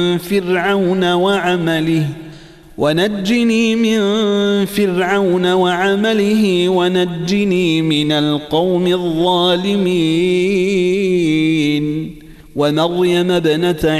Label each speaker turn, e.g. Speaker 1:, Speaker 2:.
Speaker 1: فرعون وعمله ونجني من القوم الظالمين. ومريم ابنة